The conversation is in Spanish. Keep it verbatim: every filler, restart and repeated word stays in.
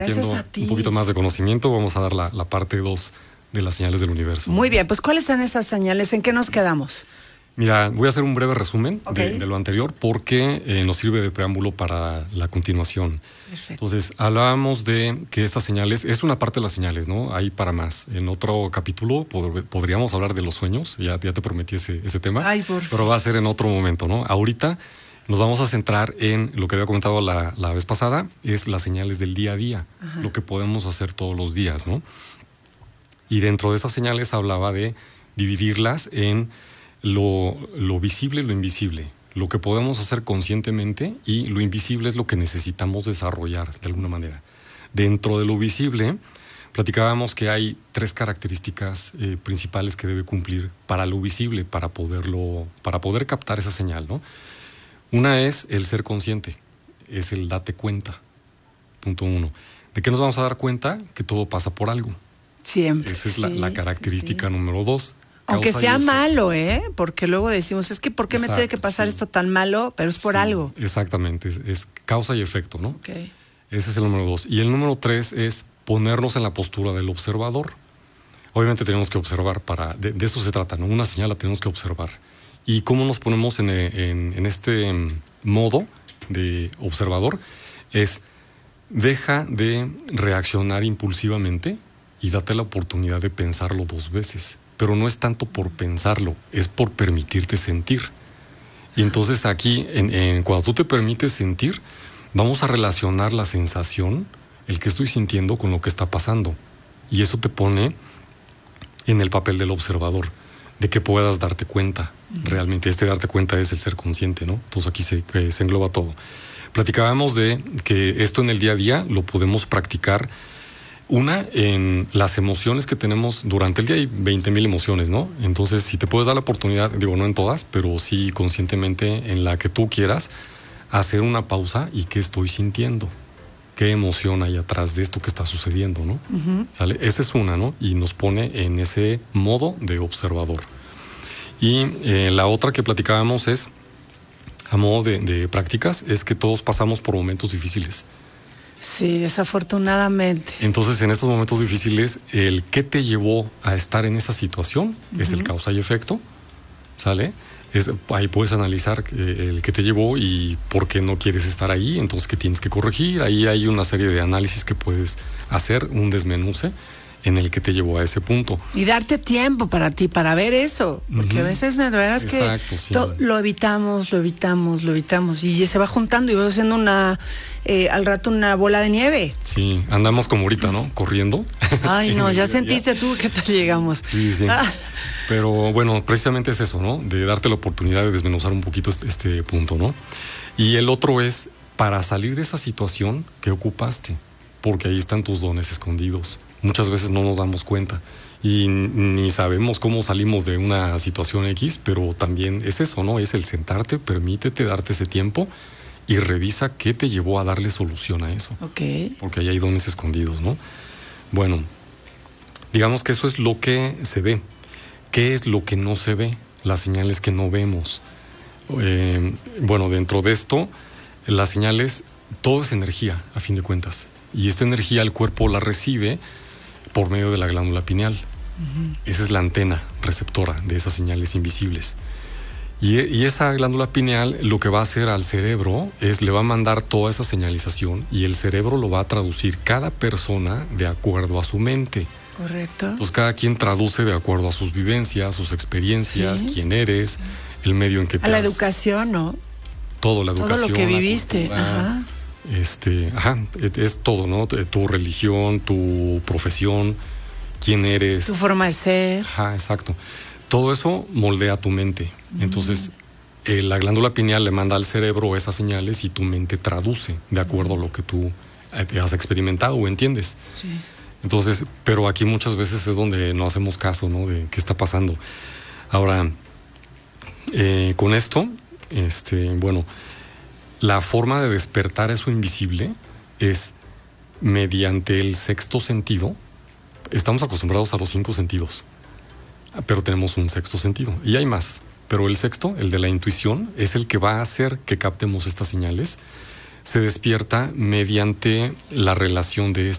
Gracias a ti. Un poquito más de conocimiento, vamos a dar la, la parte dos de las señales del universo. Muy bien, pues ¿cuáles son esas señales? ¿En qué nos quedamos? Mira, voy a hacer un breve resumen okay. de, de lo anterior porque eh, nos sirve de preámbulo para la continuación. Perfecto. Entonces, hablábamos de que estas señales, es una parte de las señales, ¿no? Hay para más. En otro capítulo pod- podríamos hablar de los sueños, ya, ya te prometí ese, ese tema, Ay, por pero va a ser en otro momento, ¿no? Ahorita nos vamos a centrar en lo que había comentado la, la vez pasada, es las señales del día a día, Ajá. lo que podemos hacer todos los días, ¿no? Y dentro de esas señales hablaba de dividirlas en lo, lo visible y lo invisible, lo que podemos hacer conscientemente, y lo invisible es lo que necesitamos desarrollar de alguna manera. Dentro de lo visible, platicábamos que hay tres características eh, principales que debe cumplir para lo visible, para poderlo, para poder captar esa señal, ¿no? Una es el ser consciente, es el date cuenta, punto uno. ¿De qué nos vamos a dar cuenta? Que todo pasa por algo. Siempre. Esa es sí, la, la característica sí. número dos. Aunque sea malo, ¿eh? Porque luego decimos, es que ¿por qué Exacto, me tiene que pasar sí. esto tan malo? Pero es por Sí, algo. Exactamente, es, es causa y efecto, ¿no? Okay. Ese es el número dos. Y el número tres es ponernos en la postura del observador. Obviamente tenemos que observar, para de, de eso se trata, ¿no? Una señal la tenemos que observar. ¿Y cómo nos ponemos en, en, en este modo de observador? Es, deja de reaccionar impulsivamente y date la oportunidad de pensarlo dos veces. Pero no es tanto por pensarlo, es por permitirte sentir. Y entonces aquí, en, en, cuando tú te permites sentir, vamos a relacionar la sensación, el que estoy sintiendo, con lo que está pasando. Y eso te pone en el papel del observador, de que puedas darte cuenta. Uh-huh. Realmente este darte cuenta es el ser consciente, ¿no? Entonces aquí se, se engloba todo. Platicábamos de que esto en el día a día lo podemos practicar. Una, en las emociones que tenemos durante el día, hay veinte mil emociones, ¿no? Entonces, si te puedes dar la oportunidad, digo, no en todas, pero sí conscientemente en la que tú quieras, hacer una pausa y qué estoy sintiendo, qué emoción hay atrás de esto que está sucediendo, ¿no? Uh-huh. ¿Sale? Esa es una, ¿no? Y nos pone en ese modo de observador. Y eh, la otra que platicábamos es, a modo de, de prácticas, es que todos pasamos por momentos difíciles. Sí, desafortunadamente. Entonces, en estos momentos difíciles, el qué te llevó a estar en esa situación uh-huh. es el causa y efecto, ¿sale? Es, ahí puedes analizar eh, el qué te llevó y por qué no quieres estar ahí, entonces qué tienes que corregir. Ahí hay una serie de análisis que puedes hacer, un desmenuce en el que te llevó a ese punto. Y darte tiempo para ti, para ver eso, porque uh-huh. a veces de veras que Exacto, sí. to- lo evitamos, lo evitamos, lo evitamos, y se va juntando y va haciendo una, eh, al rato una bola de nieve. Sí, andamos como ahorita, ¿no? Corriendo. Ay, no, ya sentiste tú qué tal llegamos. Sí, sí. Ah. Pero bueno, precisamente es eso, ¿no? De darte la oportunidad de desmenuzar un poquito este, este punto, ¿no? Y el otro es, para salir de esa situación, ¿qué ocupaste? Porque ahí están tus dones escondidos. Muchas veces no nos damos cuenta y ni sabemos cómo salimos de una situación X, pero también es eso, ¿no? Es el sentarte, permítete darte ese tiempo y revisa qué te llevó a darle solución a eso. Ok. Porque ahí hay dones escondidos, ¿no? Bueno, digamos que eso es lo que se ve. ¿Qué es lo que no se ve? Las señales que no vemos. Eh, bueno, dentro de esto, las señales, todo es energía, a fin de cuentas. Y esta energía el cuerpo la recibe por medio de la glándula pineal. Uh-huh. Esa es la antena receptora de esas señales invisibles. Y, y esa glándula pineal lo que va a hacer al cerebro es le va a mandar toda esa señalización y el cerebro lo va a traducir cada persona de acuerdo a su mente. Correcto. Entonces cada quien traduce de acuerdo a sus vivencias, sus experiencias, sí, quién eres, sí, el medio en que te a la has... educación, ¿no? Todo, la educación. Todo lo que viviste. Cultura, ajá. Este, ajá, es, es todo, ¿no? Tu religión, tu profesión, quién eres. Tu forma de ser. Ajá, exacto. Todo eso moldea tu mente. Mm. Entonces, eh, la glándula pineal le manda al cerebro esas señales y tu mente traduce de acuerdo a lo que tú has experimentado o entiendes. Sí. Entonces, pero aquí muchas veces es donde no hacemos caso, ¿no? De qué está pasando. Ahora, eh, con esto, este, bueno, la forma de despertar eso invisible es mediante el sexto sentido. Estamos acostumbrados a los cinco sentidos, pero tenemos un sexto sentido. Y hay más, pero el sexto, el de la intuición, es el que va a hacer que captemos estas señales. Se despierta mediante la relación de